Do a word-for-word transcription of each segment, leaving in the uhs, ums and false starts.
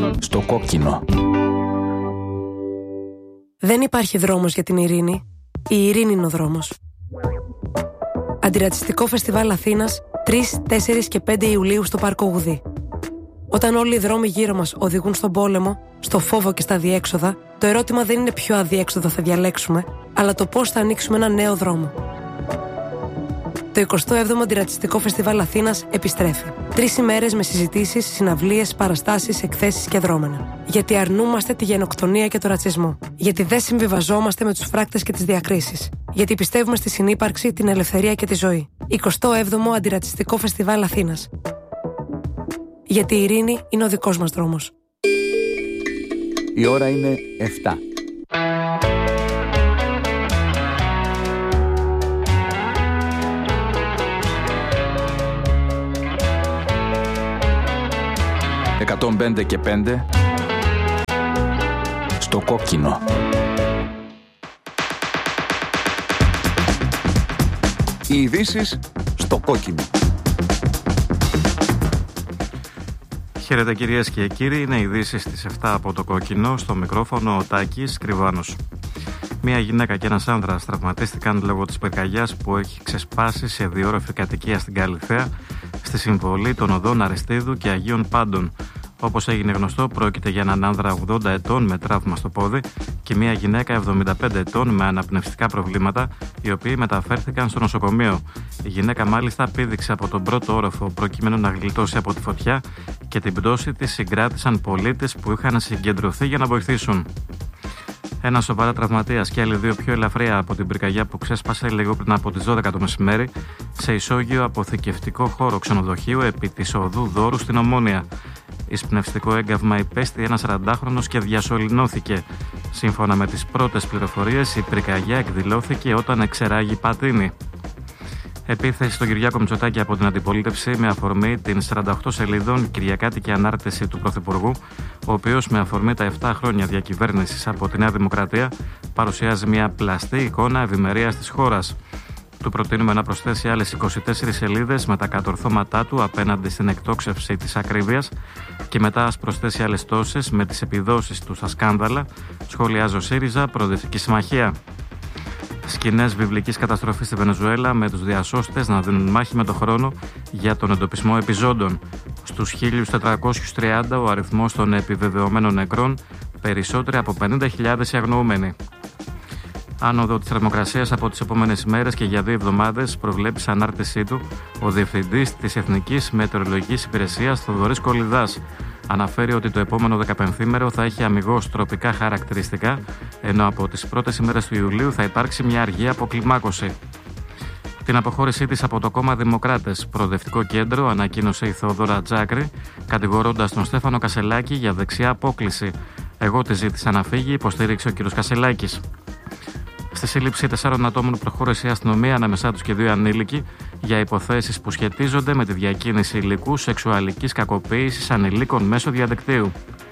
Στο κόκκινο. Δεν υπάρχει δρόμος για την ειρήνη. Η ειρήνη είναι ο δρόμος. Αντιρατσιστικό φεστιβάλ Αθήνας τρεις, τέσσερις και πέντε Ιουλίου στο Πάρκο Γουδή. Όταν όλοι οι δρόμοι γύρω μας οδηγούν στον πόλεμο, στο φόβο και στα αδιέξοδα, το ερώτημα δεν είναι ποιο αδιέξοδο θα διαλέξουμε, αλλά το πώς θα ανοίξουμε ένα νέο δρόμο. Το εικοστό έβδομο Αντιρατσιστικό Φεστιβάλ Αθήνας επιστρέφει. Τρεις ημέρες με συζητήσεις, συναυλίες, παραστάσεις, εκθέσεις και δρόμενα. Γιατί αρνούμαστε τη γενοκτονία και το ρατσισμό. Γιατί δεν συμβιβαζόμαστε με τους φράκτες και τις διακρίσεις. Γιατί πιστεύουμε στη συνύπαρξη, την ελευθερία και τη ζωή. εικοστό έβδομο Αντιρατσιστικό Φεστιβάλ Αθήνας. Γιατί η ειρήνη είναι ο δικός μας δρόμος. Η ώρα είναι εφτά. εκατόν πέντε και πέντε στο κόκκινο. Οι ειδήσεις στο κόκκινο. Χαίρετε κυρίες και κύριοι, είναι ειδήσεις στις εφτά από το κόκκινο. Στο μικρόφωνο ο Τάκης Κρυβάνος. Μία γυναίκα και ένας άνδρας τραυματίστηκαν λόγω της πυρκαγιάς που έχει ξεσπάσει σε διόροφη κατοικία στην Καλιθέα, στη συμβολή των οδών Αριστείδου και Αγίων Πάντων. Όπως έγινε γνωστό, πρόκειται για έναν άνδρα ογδόντα ετών με τραύμα στο πόδι και μία γυναίκα εβδομήντα πέντε ετών με αναπνευστικά προβλήματα, οι οποίοι μεταφέρθηκαν στο νοσοκομείο. Η γυναίκα μάλιστα πήδηξε από τον πρώτο όροφο προκειμένου να γλιτώσει από τη φωτιά και την πτώση της συγκράτησαν πολίτες που είχαν συγκεντρωθεί για να βοηθήσουν. Ένα σοβαρά τραυματίας και άλλοι δύο πιο ελαφριά από την πυρκαγιά που ξέσπασε λίγο πριν από τις δώδεκα το μεσημέρι σε ισόγειο αποθηκευτικό χώρο ξενοδοχείου επί της οδού Δόρου στην Ομόνια. Εισπνευστικό έγκαυμα υπέστη ένας σαραντάχρονος και διασωληνώθηκε. Σύμφωνα με τις πρώτες πληροφορίες, η πυρκαγιά εκδηλώθηκε όταν εξεράγει πατίνι. Επίθεση στον Κυριάκο Μητσοτάκη από την αντιπολίτευση με αφορμή την σαράντα οκτώ σελίδων κυριακάτικη ανάρτηση του Πρωθυπουργού, ο οποίος με αφορμή τα επτά χρόνια διακυβέρνησης από τη Νέα Δημοκρατία παρουσιάζει μια πλαστή εικόνα ευημερίας της χώρας. Του προτείνουμε να προσθέσει άλλες είκοσι τέσσερις σελίδες με τα κατορθώματά του απέναντι στην εκτόξευση της ακρίβειας και μετά ας προσθέσει άλλες τόσες με τις επιδόσεις του στα σκάνδαλα, σχολιάζει ο ΣΥΡΙΖΑ, Προοδευτική Συμμαχία. Σκηνές βιβλικής καταστροφής στη Βενεζουέλα με τους διασώστες να δίνουν μάχη με το χρόνο για τον εντοπισμό επιζώντων. Στους χίλια τετρακόσιους τριάντα ο αριθμός των επιβεβαιωμένων νεκρών, περισσότεροι από πενήντα χιλιάδες οι αγνοούμενοι. Άνοδο της θερμοκρασίας από τις επόμενες ημέρες και για δύο εβδομάδες προβλέπει σε ανάρτησή του ο Διευθυντής της Εθνικής Μετεωρολογικής Υπηρεσίας Θοδωρής Κολιδάς. Αναφέρει ότι το επόμενο δεκαπενθήμερο θα έχει αμιγώς τροπικά χαρακτηριστικά, ενώ από τις πρώτες ημέρες του Ιουλίου θα υπάρξει μια αργή αποκλιμάκωση. Την αποχώρησή της από το κόμμα Δημοκράτες Προοδευτικό Κέντρο ανακοίνωσε η Θεοδόρα Τζάκρη, κατηγορώντας τον Στέφανο Κασελάκη για δεξιά απόκλιση. «Εγώ τη ζήτησα να φύγει», υποστήριξε ο κ. Κασελάκης. Στη σύλληψη τεσσάρων ατόμων προχώρησε η αστυνομία, ανάμεσά τους και δύο ανήλικοι, για υποθέσεις που σχετίζονται με τη διακίνηση υλικού σεξουαλικής κακοποίησης ανηλίκων μέσω διαδικτύου.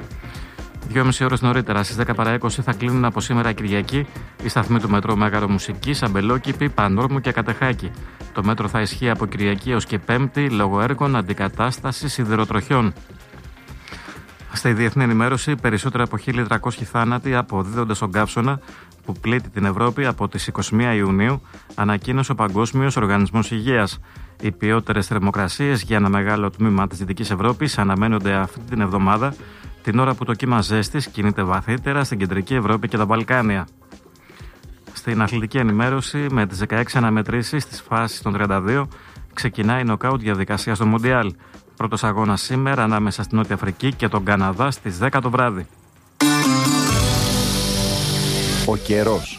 Δυόμιση ώρες νωρίτερα, στις δέκα παρά είκοσι, θα κλείνουν από σήμερα Κυριακή οι σταθμοί του μετρό Μέγαρο Μουσικής, Αμπελόκηπη, Πανόρμου και Κατεχάκη. Το μέτρο θα ισχύει από Κυριακή έως και Πέμπτη λόγω έργων αντικατάστασης σιδηροτροχιών. Στη διεθνή ενημέρωση, περισσότερα από χίλια τριακόσιοι θάνατοι αποδίδονται στον καύσωνα που πλήττει την Ευρώπη από τις είκοσι μία Ιουνίου, ανακοίνωσε ο Παγκόσμιος Οργανισμός Υγείας. Οι ποιότερες θερμοκρασίες για ένα μεγάλο τμήμα της Δυτικής Ευρώπης αναμένονται αυτή την εβδομάδα, την ώρα που το κύμα ζέστης κινείται βαθύτερα στην Κεντρική Ευρώπη και τα Βαλκάνια. Στην αθλητική ενημέρωση, με τις δεκαέξι αναμετρήσεις της φάσης των τριάντα δύο, ξεκινάει η νοκάουτ διαδικασία στο Μουντιάλ. Πρώτος αγώνας σήμερα ανάμεσα στην Νότια Αφρική και τον Καναδά στις δέκα το βράδυ. Ο καιρός.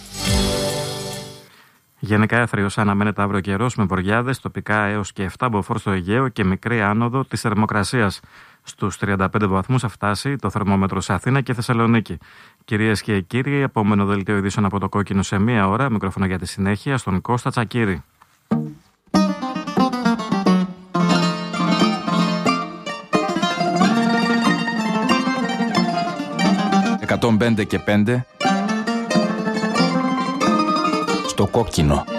Γενικά έθριος αναμένεται αύριο καιρός με βοριάδες, τοπικά έως και επτά μποφόρ στο Αιγαίο και μικρή άνοδο της θερμοκρασίας. Στους τριάντα πέντε βαθμούς θα φτάσει το θερμόμετρο σε Αθήνα και Θεσσαλονίκη. Κυρίες και κύριοι, επόμενο δελτίο ειδήσεων από το κόκκινο σε μία ώρα. Μικρόφωνο για τη συνέχεια στον Κώστα Τσακύρη. εκατόν πέντε και πέντε στο κόκκινο.